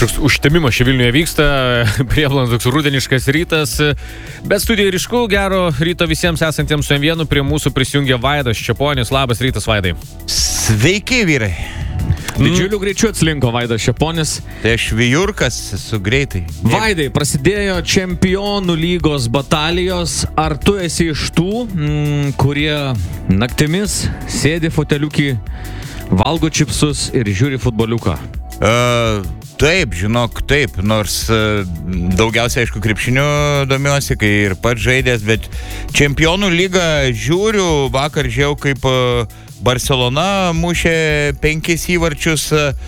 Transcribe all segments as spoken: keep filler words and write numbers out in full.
Kažkoks užtemimas čia Vilniuje vyksta, prieblandas toks rudeniškas rytas, bet studijai ryšku, gero ryto visiems esantiems su M vienu, prie mūsų prisijungia Vaidas Čeponis. Labas rytas, Vaidai. Sveiki, vyrai. Didžiuliu greičiu atslinko Vaidas Čeponis. Tai aš vijurkas, esu greitai. Vaidai, prasidėjo Čempionų lygos batalijos. Ar tu esi iš tų, m, kurie naktimis sėdi foteliukį, valgo čipsus ir žiūri futboliuką? Uh, taip, žinok, taip, nors uh, daugiausiai, aišku, krepšiniu domiuosi, kai ir pats žaidęs, bet Čempionų lygą žiūriu, vakar žiau, kaip uh, Barcelona mušė penkis įvarčius,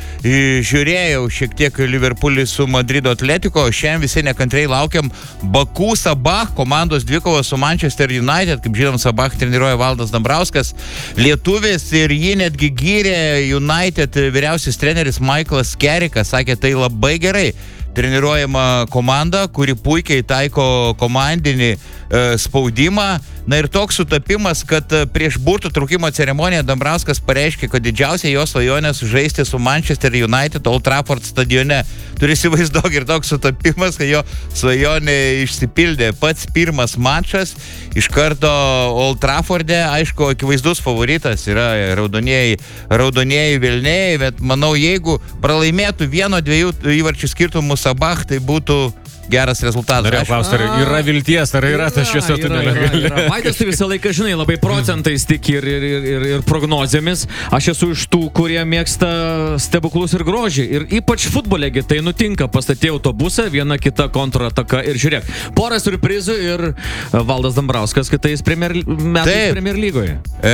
žiūrėjau šiek tiek Liverpoolį su Madrido Atletico, šiandien visi nekantriai laukiam Baku Sabah komandos dvikovos su Manchester United, kaip žinom, Sabah treniruoja Valdas Dambrauskas, lietuvis, ir jį netgi gyrė United vyriausias treneris Michaelas Carrickas, sakė, tai labai gerai treniruojama komanda, kuri puikiai taiko komandinį e, spaudimą. Na ir toks sutapimas, kad prieš burtų traukimo ceremoniją Dambrauskas pareiškė, kad didžiausia jo svajonė sužaisti su Manchester United Old Trafford stadione. Turi įsivaizduok, ir toks sutapimas, kad jo svajonė išsipildė. Pats pirmas mačas iš karto Old Trafforde, aišku, akivaizdus favoritas yra raudonieji, raudonieji Vilniai, bet manau, jeigu pralaimėtų vieno dviejų įvarčių skirtumų Sabah, tai būtų geras rezultatas. Norėjau klausti, ar yra vilties, ar yra, yra tas šviesio tunelio gale. Vaidas, tu visą laiką, žinai, labai procentais tik ir, ir, ir, ir prognozėmis. Aš esu iš tų, kurie mėgsta stebuklus ir grožį. Ir ypač futbolėgi tai nutinka. Pastatė autobusą, viena kita kontrataka ir žiūrėk. Porą surprizų ir Valdas Dambrauskas kitais premier, metais Premier lygoje.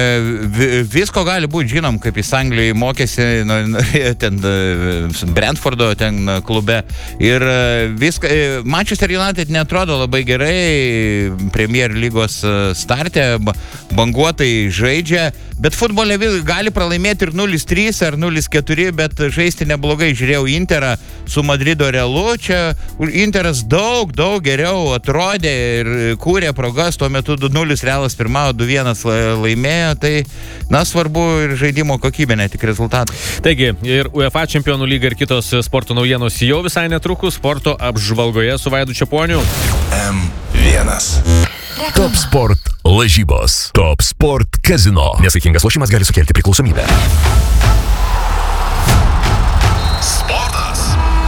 E, visko gali būti, žinom, kaip jis Anglijai mokėsi nu, ten Brentfordo ten klube. Ir viską... Manchester United netrodo labai gerai Premier lygos starte, banguotai žaidžia, bet futbole gali pralaimėti ir nulis trys ar nulis keturi, bet žaisti neblogai. Žiūrėjau Interą su Madrido Realu, čia Interas daug, daug geriau atrodė ir kūrė progas, tuo metu du nulis Realas pirmavo, du vienas laimėjo, tai na svarbu ir žaidimo kokybė, ne tik rezultatai. Taigi, ir UEFA Čempionų lyga ir kitos sporto naujienos jau visai netrukus, sporto apžvalgoje su Vaidu Čeponiu. M vienas. Top Sport lažybos. Top Sport Casino. Nesaikingas lošimas gali sukelti priklausomybę. Sportas.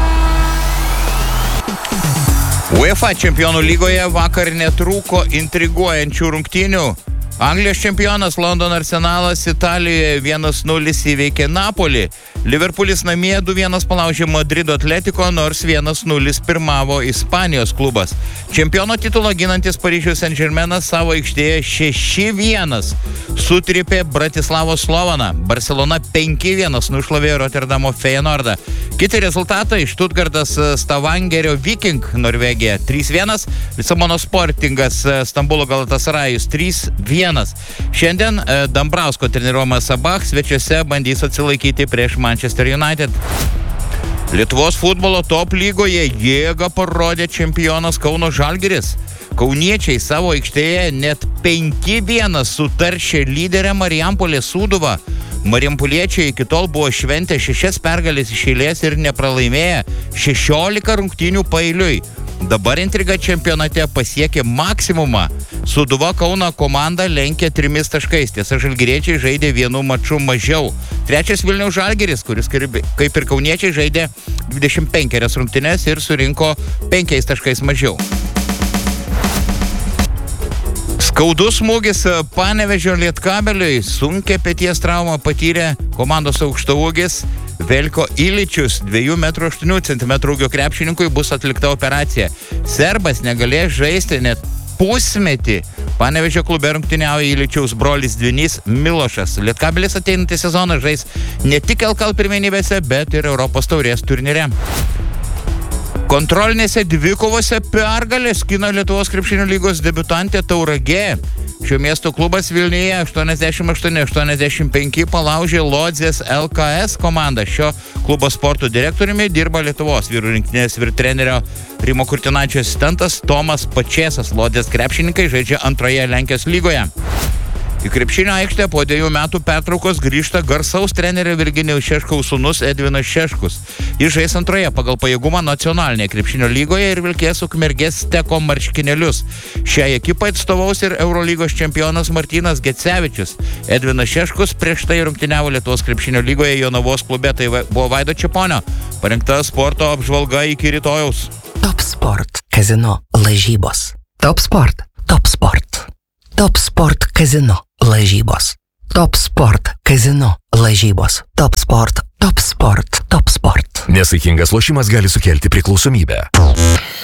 UEFA Čempionų lygoje vakar netrūko intriguojančių rungtynių. Anglijos čempionas Londono Arsenalas Italijoje vienas nulis įveikė Napolį. Liverpoolis namie du vienas palaužė Madrido Atletico, nors vienas nulis pirmavo Ispanijos klubas. Čempiono titulą ginantis Paryžiaus Saint-Germainas savo aikštėje šeši vienas sutripė Bratislavos Slovaną. Barcelona penki vienas nušlavė Rotterdamo Feyenoordą. Kiti rezultatai: Stuttgartas Stavangerio Viking Norvegija trys vienas, Lisabono Sportingas Stambulo Galatasarajus trys vienas. Šiandien Dambrausko treniruojamas Sabah svečiuose bandys atsilaikyti prieš Manchester United. Lietuvos futbolo top lygoje jėgą parodė čempionas Kauno Žalgiris. Kauniečiai savo aikštėje net penki vienas sutaršė lyderę Marijampolės Sūduvą. Marijampoliečiai iki tol buvo šventę šešias pergalės iš eilės ir nepralaimėję šešiolika rungtynių paeiliui. Dabar intriga čempionate pasiekė maksimumą. Sūduva Kauno komanda lenkė trimis taškais. Tiesa, žalgiriečiai žaidė vienu maču mažiau. Trečias Vilniaus Žalgiris, kuris kaip ir kauniečiai žaidė dvidešimt penkias rungtynes ir surinko penkiais taškais mažiau. Skaudus smūgis Panevėžio Lietkabeliui. Sunkią peties traumą patyrė komandos aukštaūgis Velko Iličius. dviejų metrų aštuonių centimetrų ūgio krepšininkui bus atlikta operacija. Serbas negalės žaisti net pusmetį. Panevėžio klube rungtyniauja Iličiaus brolis dvynys Milošas. Lietkabelis ateinantį sezoną žais ne tik L K L pirmenybėse, bet ir Europos taurės turnyre. Kontrolinėse dvikovose pergalės skina Lietuvos krepšinio lygos debiutantė Tauragė. Šio miesto klubas Vilniuje aštuoniasdešimt aštuoni aštuoniasdešimt penki palaužė Lodzės L K S komandą. Šio klubo sporto direktoriumi dirba Lietuvos vyrų rinktinės vyr-trenerio Rimo Kurtinaičio asistentas Tomas Pačėsas. Lodzės krepšininkai žaidžia antroje Lenkijos lygoje. Į krepšinio aikštę po dviejų metų pertraukos grįžta garsaus trenerio Virginijaus Šeškaus sūnus Edvinas Šeškus. Jis žais antroje pagal pajėgumą nacionalinėje krepšinio lygoje ir vilkės Ukmergės Teko marškinėlius. Šiai ekipai atstovaus ir Eurolygos čempionas Martynas Gecevičius. Edvinas Šeškus prieš tai rungtyniavo Lietuvos krepšinio lygoje Jonavos klube, tai buvo Vaido Čeponio. Parengta sporto apžvalga iki rytojaus. Top Sport Kazino lažybos. Top Sport, Top Sport. Top Sport Kazino lažybos. Top Sport Kazino lažybos. Top Sport, Top Sport, Top Sport. Nesaikingas lošimas gali sukelti priklausomybę.